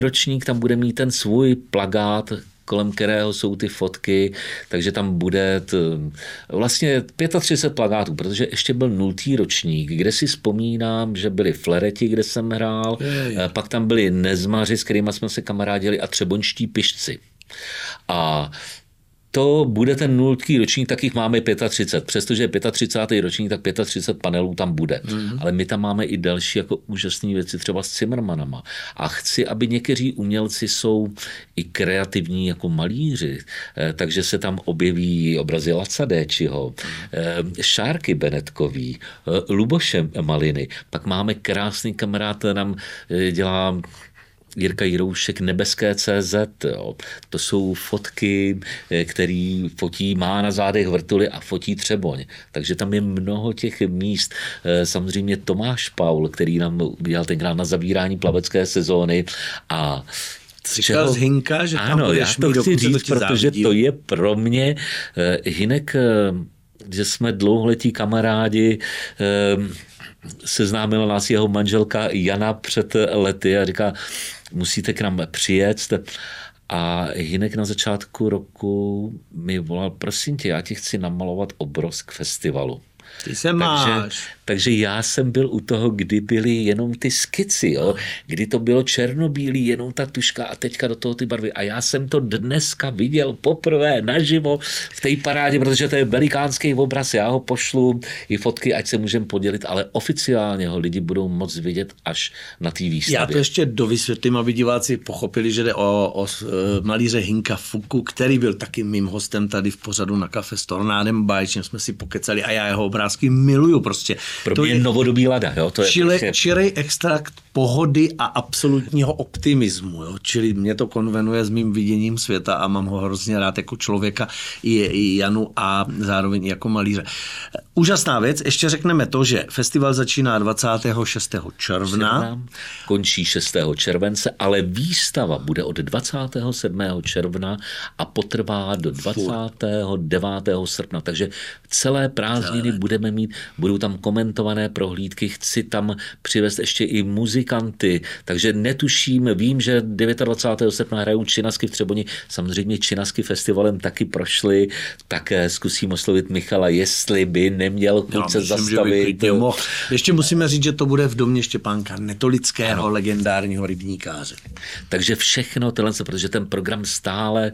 ročník tam bude mít ten svůj plakát, kolem kterého jsou ty fotky, takže tam bude vlastně 35 plakátů, protože ještě byl 0. ročník, kde si vzpomínám, že byli Flereti, kde jsem hrál, pak tam byli Nezmaři, s kterými jsme se kamarádili, a Třeboňští Pišci. A to bude ten 0. ročník, tak jich máme 35. Přestože je 35. ročník, tak 35 panelů tam bude. Ale my tam máme i další jako úžasné věci, třeba s Cimrmanama. A chci, aby někteří umělci jsou i kreativní jako malíři, takže se tam objeví obrazy Laca Déčiho, Šárky Benetkový, Luboše Maliny. Pak máme krásný kamarád, nám dělá Jirka Jiroušek Nebeské CZ. Jo. To jsou fotky, který fotí, má na zádech vrtuly a fotí Třeboň. Takže tam je mnoho těch míst. Samozřejmě Tomáš Paul, který nám udělal tenkrát na zavírání plavecké sezóny a Říkal z Hinka, že tam ano, já to chci říct, protože to je pro mě Hinek, že jsme dlouholetí kamarádi, seznámila nás jeho manželka Jana před lety a říká, musíte k nám přijet. A Hinek na začátku roku mi volal, prosím tě, já ti chci namalovat obraz k festivalu. Ty se máš. Takže já jsem byl u toho, kdy byly jenom ty skici, jo? Kdy to bylo černobílý, jenom ta tuška a teďka do toho ty barvy. A já jsem to dneska viděl poprvé naživo v té parádě, protože to je velikánský obraz. Já ho pošlu i fotky, ať se můžeme podělit, ale oficiálně ho lidi budou moc vidět až na té výstavě. Já to ještě dovysvětlím, aby diváci pochopili, že jde o malíře Hinka Fuku, který byl taky mým hostem tady v pořadu na kafe s Tornádem. Báječně jsme si pokecali a já jeho obrázky miluju prostě. Pro mě je novodobý Lada. Jo? To je čirý extrakt pohody a absolutního optimismu. Jo? Čili mě to konvenuje s mým viděním světa a mám ho hrozně rád jako člověka i Janu a zároveň jako malíře. Úžasná věc. Ještě řekneme to, že festival začíná 26. června. Končí 6. července, ale výstava bude od 27. června a potrvá do 29. srpna. Takže celé prázdniny budeme mít, budou tam komentované prohlídky, chci tam přivést ještě i muzikanty, takže netuším, vím, že 29. srpna hrajou Činasky v Třeboni, samozřejmě Činasky festivalem taky prošly, tak zkusím oslovit Michala, jestli by neměl chuť se zastavit. Ještě musíme říct, že to bude v domě Štěpánka Netolického, legendárního rybníkáře. Takže všechno tohle, protože ten program stále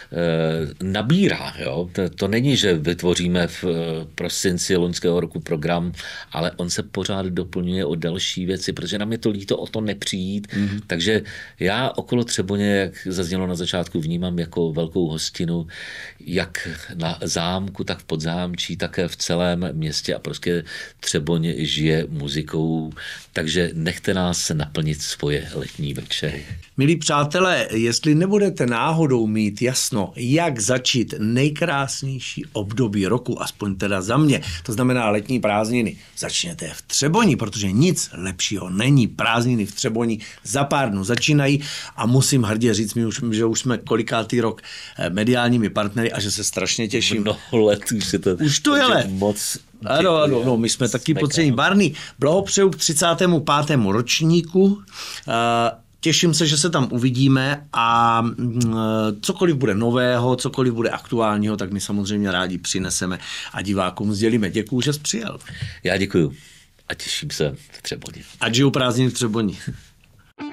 nabírá. Jo? To není, že vytvoříme v prosinci loňského roku program, ale on se pořád doplňuje o další věci, protože nám je to líto o to nepřijít. Takže já okolo Třeboně, jak zaznělo na začátku, vnímám jako velkou hostinu, jak na zámku, tak v Podzámčí, tak v celém městě a prostě Třeboň žije muzikou, takže nechte nás naplnit svoje letní večery. Milí přátelé, jestli nebudete náhodou mít jasno, jak začít nejkrásnější období roku, aspoň teda za mě, to znamená letní prázdniny, začněte v Třeboni, protože nic lepšího není. Prázdniny v Třeboni za pár dnů začínají a musím hrdě říct, že už jsme kolikátý rok mediálními partnery a že se strašně těším. Mnoho let už to je let. Moc. Ano, my jsme taky potřební. Barney, blahopřeju k 35. ročníku. Těším se, že se tam uvidíme a cokoliv bude nového, cokoliv bude aktuálního, tak my samozřejmě rádi přineseme a divákům sdělíme. Děkuju, že jsi přijel. Já děkuju a těším se v Třeboni. Ať žijou prázdniny v Třeboni.